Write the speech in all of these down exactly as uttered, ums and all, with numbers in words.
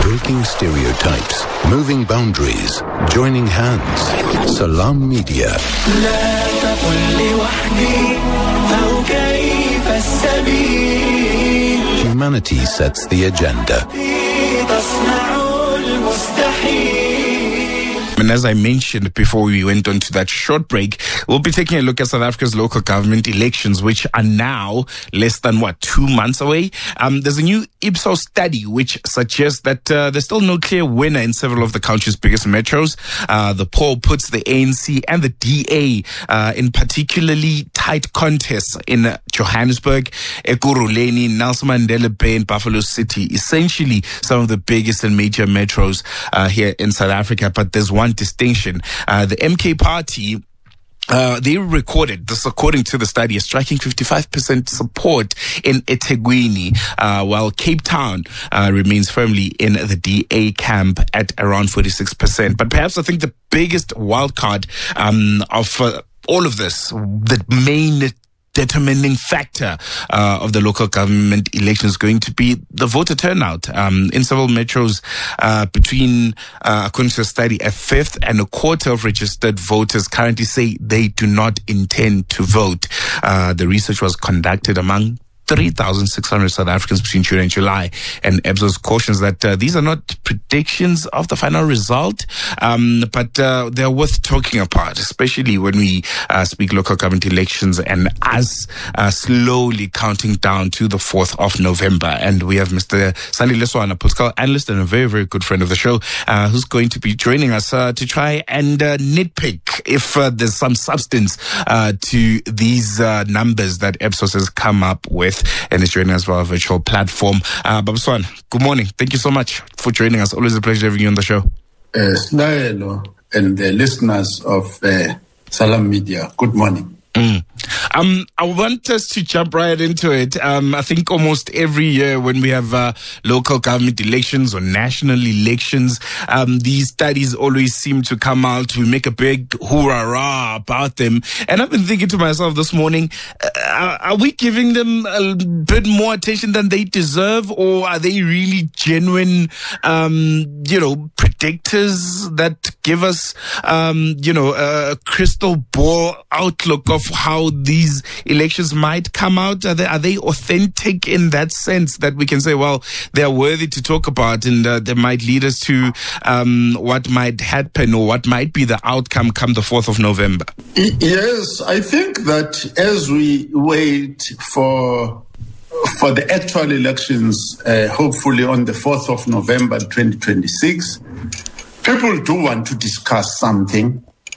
Breaking stereotypes, moving boundaries, joining hands. Salam Media. Humanity sets the agenda. And as I mentioned before we went on to that short break, we'll be taking a look at South Africa's local government elections, which are now less than, what, two months away. Um, there's a new Ipsos study which suggests that uh, there's still no clear winner in several of the country's biggest metros. Uh, the poll puts the A N C and the D A uh, in particularly tight contests in uh, Johannesburg, Ekurhuleni, Nelson Mandela Bay, and Buffalo City, essentially some of the biggest and major metros uh, here in South Africa. But there's one distinction. Uh, the M K party, Uh, they recorded, this according to the study, a striking fifty-five percent support in eThekwini, uh, while Cape Town uh, remains firmly in the D A camp at around forty-six percent. But perhaps I think the biggest wildcard um, of uh, all of this, the main determining factor uh, of the local government election is going to be the voter turnout. Um, in several metros, uh, between, uh, according to the study, a fifth and a quarter of registered voters currently say they do not intend to vote. Uh, the research was conducted among three thousand six hundred South Africans between June and July. And Ipsos cautions that uh, these are not predictions of the final result, um, but uh, they're worth talking about, especially when we uh, speak local government elections and us uh, slowly counting down to the fourth of November. And we have Mister Sali Leswana, political analyst and a very, very good friend of the show, uh, who's going to be joining us uh, to try and uh, nitpick if uh, there's some substance uh, to these uh, numbers that Ipsos has come up with. And is joining us via our virtual platform. Uh, Babswan, good morning. Thank you so much for joining us. Always a pleasure having you on the show. Uh, Snaelo and the listeners of uh, Salam Media, good morning. Mm. Um, I want us to jump right into it. Um, I think almost every year when we have uh, local government elections or national elections, um, these studies always seem to come out. We make a big hoorah about them. And I've been thinking to myself this morning, uh, are we giving them a bit more attention than they deserve? Or are they really genuine, um, you know, predictors that give us, um, you know, a crystal ball outlook of how these elections might come out? Are they, are they authentic in that sense that we can say, well, they're worthy to talk about and uh, they might lead us to um, what might happen or what might be the outcome come the fourth of November? Yes, I think that as we wait for for the actual elections, uh, hopefully on the fourth of November twenty twenty-six, people do want to discuss something,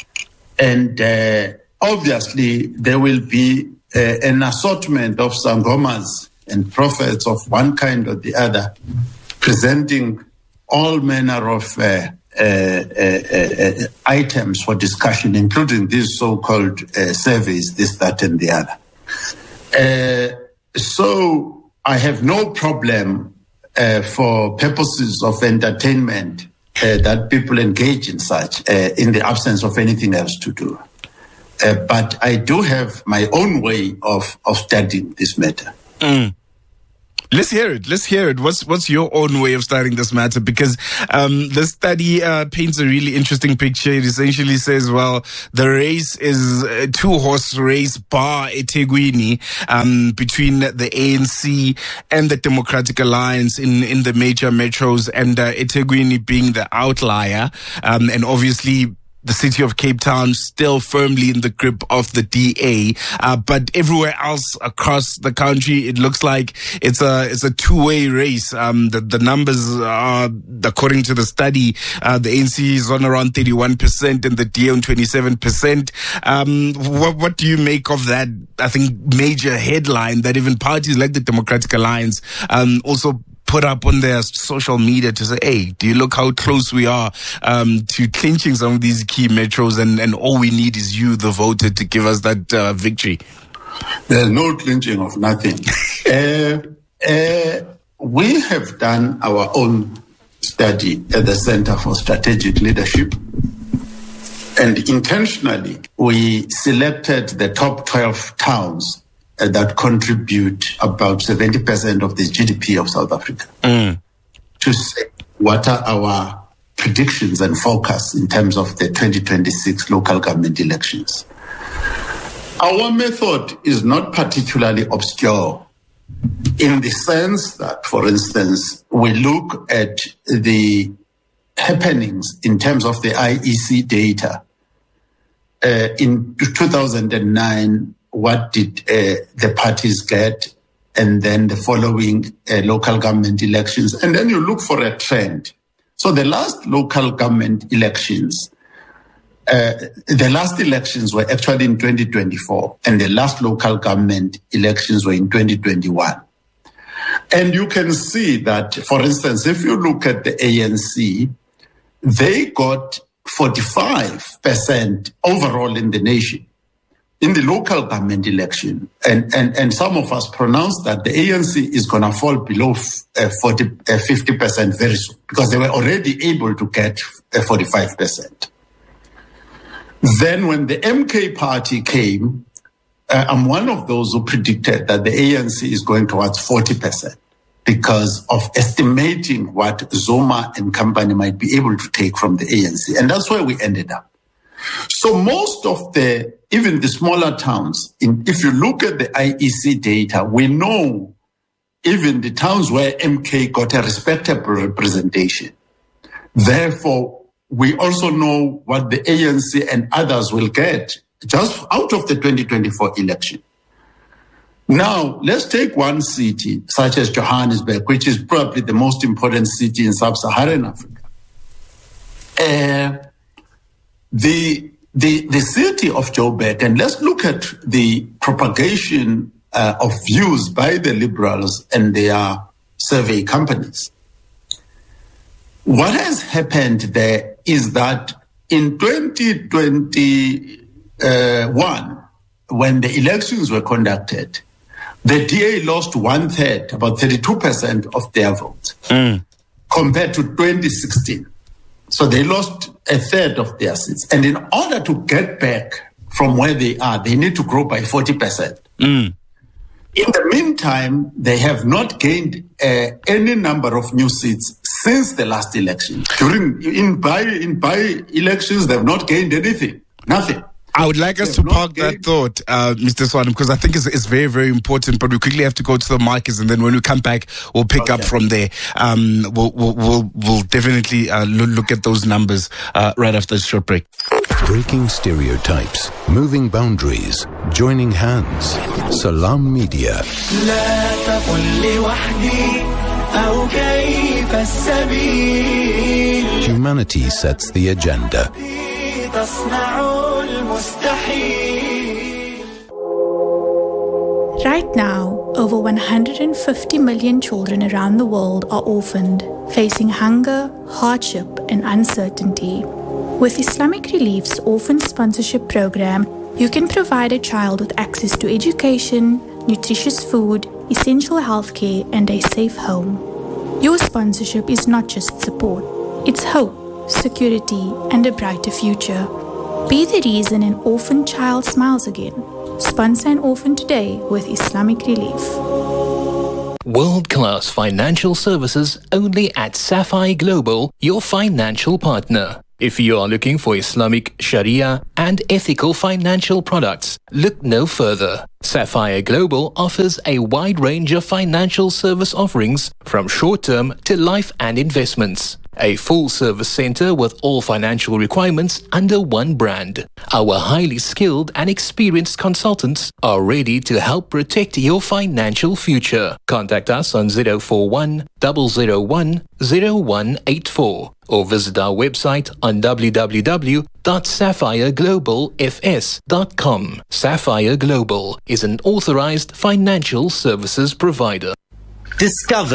and uh, obviously, there will be uh, an assortment of sangomas and prophets of one kind or the other, presenting all manner of uh, uh, uh, uh, items for discussion, including these so-called uh, surveys, this, that, and the other. Uh, so I have no problem uh, for purposes of entertainment uh, that people engage in such, uh, in the absence of anything else to do. Uh, but I do have my own way of, of studying this matter. Mm. Let's hear it. Let's hear it. What's what's your own way of studying this matter? Because um, the study uh, paints a really interesting picture. It essentially says, well, the race is a two-horse race bar eThekwini um, between the A N C and the Democratic Alliance in, in the major metros, and uh, eThekwini being the outlier. Um, and obviously, the city of Cape Town still firmly in the grip of the D A, uh, but everywhere else across the country, it looks like it's a it's a two-way race. Um, the, the numbers are, according to the study, uh, the A N C is on around thirty-one percent and the D A on twenty-seven percent. Um, what, what do you make of that, I think, major headline that even parties like the Democratic Alliance um, also put up on their social media to say, hey, do you look how close we are um, to clinching some of these key metros, and, and all we need is you, the voter, to give us that uh, victory? There's no clinching of nothing. uh, uh, we have done our own study at the Center for Strategic Leadership, and intentionally we selected the top twelve towns Uh, that contribute about seventy percent of the G D P of South Africa. Mm. To say what are our predictions and forecasts in terms of the twenty twenty-six local government elections. Our method is not particularly obscure in the sense that, for instance, we look at the happenings in terms of the I E C data. Uh, in two thousand nine, what did uh, the parties get? And then the following uh, local government elections. And then you look for a trend. So the last local government elections, uh, the last elections were actually in twenty twenty-four, and the last local government elections were in twenty twenty-one. And you can see that, for instance, if you look at the A N C, they got forty-five percent overall in the nation in the local government election. And, and, and some of us pronounced that the A N C is going to fall below uh, forty, uh, fifty percent very soon, because they were already able to get uh, forty-five percent. Then when the M K party came, uh, I'm one of those who predicted that the A N C is going towards forty percent because of estimating what Zuma and company might be able to take from the A N C. And that's where we ended up. So most of the, even the smaller towns, in, if you look at the I E C data, we know even the towns where M K got a respectable representation. Therefore, we also know what the A N C and others will get just out of the twenty twenty-four election. Now, let's take one city, such as Johannesburg, which is probably the most important city in sub-Saharan Africa. Uh, the, the, the city of Joburg, and let's look at the propagation uh, of views by the liberals and their survey companies. What has happened there is that in twenty twenty-one, when the elections were conducted, the D A lost one third, about thirty-two percent of their votes, mm. compared to twenty sixteen. So they lost a third of their seats. And in order to get back from where they are, they need to grow by forty percent. Mm. In the meantime, they have not gained uh, any number of new seats since the last election. During in by in by elections, they have not gained anything, nothing. I would like us to park that thought, uh, Mister Swanem, because I think it's, it's very, very important. But we quickly have to go to the markets, and then when we come back, we'll pick okay. up from there. Um, we'll, we'll, we'll, we'll definitely uh, look at those numbers uh, right after this short break. Breaking stereotypes, moving boundaries, joining hands. Salam Media. Humanity sets the agenda. Right now, over one hundred fifty million children around the world are orphaned, facing hunger, hardship, and uncertainty. With Islamic Relief's Orphan Sponsorship Program, you can provide a child with access to education, nutritious food, essential healthcare, and a safe home. Your sponsorship is not just support, it's hope, security, and a brighter future. Be the reason an orphan child smiles again. Sponsor an orphan today with Islamic Relief. World-class financial services only at Sapphire Global, your financial partner. If you are looking for Islamic Sharia and ethical financial products, look no further. Sapphire Global offers a wide range of financial service offerings from short-term to life and investments. A full-service center with all financial requirements under one brand. Our highly skilled and experienced consultants are ready to help protect your financial future. Contact us on zero four one, zero zero one, zero one eight four or visit our website on w w w dot sapphire global f s dot com. Sapphire Global is an authorized financial services provider. Discover